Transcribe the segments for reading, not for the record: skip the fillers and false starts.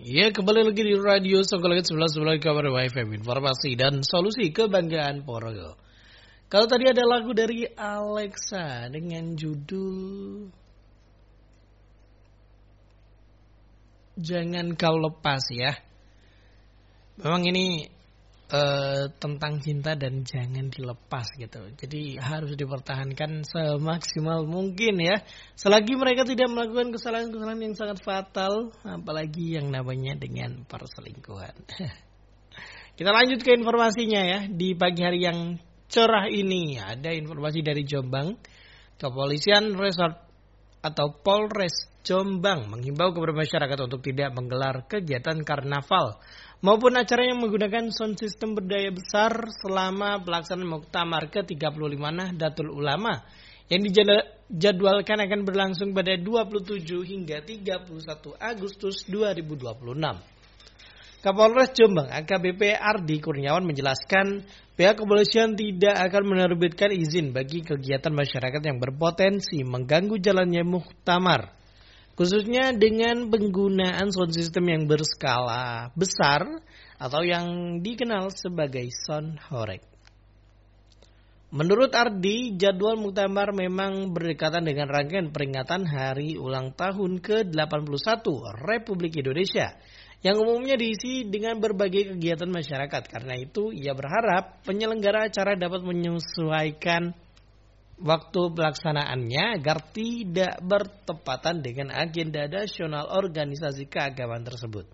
Ya, kembali lagi di Radio Songgoleket 11 kabar WFM, informasi dan solusi kebanggaan Porogo. Kalau tadi ada lagu dari Alexa dengan judul Jangan Kau Lepas ya. Memang ini tentang cinta dan jangan dilepas gitu. Jadi harus dipertahankan semaksimal mungkin ya. Selagi mereka tidak melakukan kesalahan-kesalahan yang sangat fatal, apalagi yang namanya dengan perselingkuhan. Kita lanjut ke informasinya ya. Di pagi hari yang cerah ini ada informasi dari Jombang. Kepolisian Resort atau Polres Jombang menghimbau kepada masyarakat untuk tidak menggelar kegiatan karnaval maupun acara yang menggunakan sound system berdaya besar selama pelaksanaan Muktamar ke-35 Nahdlatul Ulama yang dijadwalkan akan berlangsung pada 27 hingga 31 Agustus 2026. Kapolres Jombang AKBP Ardi Kurniawan menjelaskan pihak kepolisian tidak akan menerbitkan izin bagi kegiatan masyarakat yang berpotensi mengganggu jalannya Muktamar, khususnya dengan penggunaan sound system yang berskala besar atau yang dikenal sebagai sound horeg. Menurut Ardi, jadwal Muktamar memang berdekatan dengan rangkaian peringatan Hari Ulang Tahun ke-81 Republik Indonesia yang umumnya diisi dengan berbagai kegiatan masyarakat. Karena itu, ia berharap penyelenggara acara dapat menyesuaikan waktu pelaksanaannya agar tidak bertepatan dengan agenda nasional organisasi keagamaan tersebut.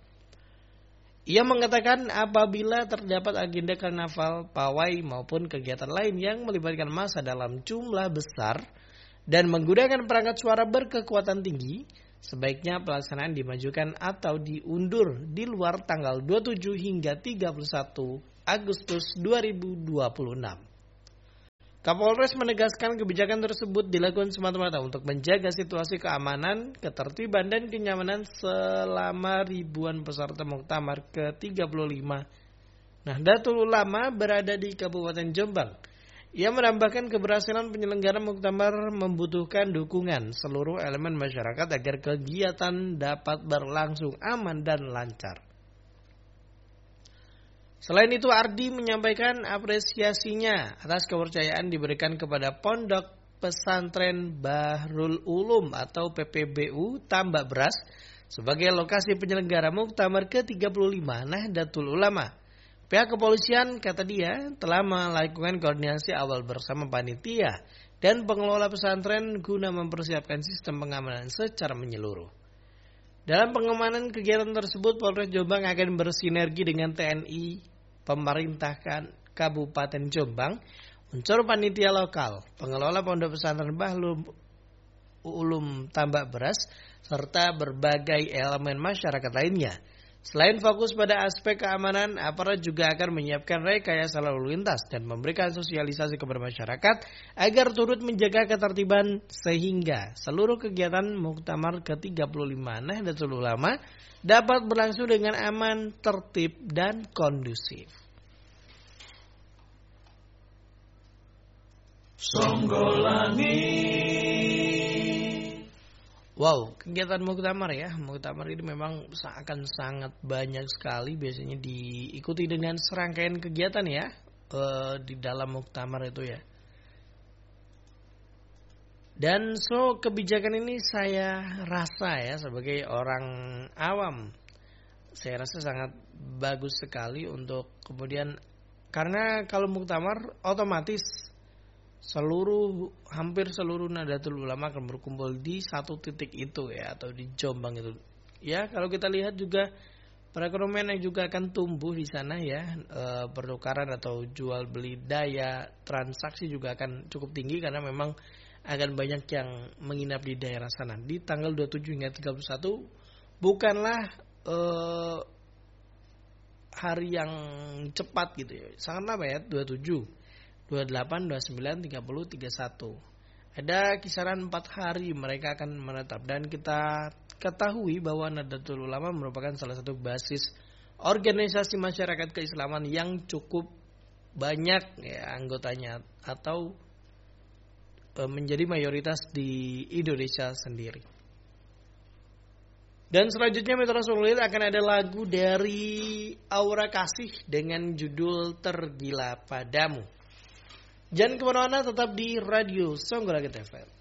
Ia mengatakan apabila terdapat agenda karnaval, pawai maupun kegiatan lain yang melibatkan massa dalam jumlah besar dan menggunakan perangkat suara berkekuatan tinggi, sebaiknya pelaksanaan dimajukan atau diundur di luar tanggal 27 hingga 31 Agustus 2026. Kapolres menegaskan kebijakan tersebut dilakukan semata-mata untuk menjaga situasi keamanan, ketertiban, dan kenyamanan selama ribuan peserta Muktamar ke-35 Nahdlatul Ulama berada di Kabupaten Jombang. Ia menambahkan keberhasilan penyelenggaraan Muktamar membutuhkan dukungan seluruh elemen masyarakat agar kegiatan dapat berlangsung aman dan lancar. Selain itu, Ardi menyampaikan apresiasinya atas kepercayaan diberikan kepada Pondok Pesantren Bahrul Ulum atau PPBU Tambak Beras sebagai lokasi penyelenggara Muktamar ke-35 Nahdlatul Ulama. Pihak kepolisian, kata dia, telah melakukan koordinasi awal bersama panitia dan pengelola pesantren guna mempersiapkan sistem pengamanan secara menyeluruh. Dalam pengamanan kegiatan tersebut, Polres Jombang akan bersinergi dengan TNI, pemerintah Kabupaten Jombang, unsur panitia lokal, pengelola Pondok Pesantren Bahrul Ulum Tambak Beras, serta berbagai elemen masyarakat lainnya. Selain fokus pada aspek keamanan, aparat juga akan menyiapkan rekayasa lalu lintas dan memberikan sosialisasi kepada masyarakat agar turut menjaga ketertiban sehingga seluruh kegiatan Muktamar ke-35 Nahdlatul Ulama dapat berlangsung dengan aman, tertib, dan kondusif. Songgolani. Wow, kegiatan Muktamar ya. Muktamar ini memang akan sangat banyak sekali biasanya diikuti dengan serangkaian kegiatan ya di dalam Muktamar itu ya. Dan kebijakan ini saya rasa ya sebagai orang awam, saya rasa sangat bagus sekali untuk kemudian, karena kalau Muktamar otomatis hampir seluruh Nahdlatul Ulama akan berkumpul di satu titik itu ya, atau di Jombang itu. Ya, kalau kita lihat juga perekonomian yang juga akan tumbuh di sana ya, pertukaran atau jual beli daya transaksi juga akan cukup tinggi karena memang akan banyak yang menginap di daerah sana. Di tanggal 27 hingga 31 bukanlah hari yang cepat gitu ya. Sangat lama ya, 27 28, 29, 30, 31. Ada kisaran 4 hari mereka akan menetap. Dan kita ketahui bahwa Nahdlatul Ulama merupakan salah satu basis organisasi masyarakat keislaman yang cukup banyak ya anggotanya, atau menjadi mayoritas di Indonesia sendiri. Dan selanjutnya Metro Sulit akan ada lagu dari Aura Kasih dengan judul Tergila Padamu. Jangan kemana-mana, tetap di Radio Songgolangit FM.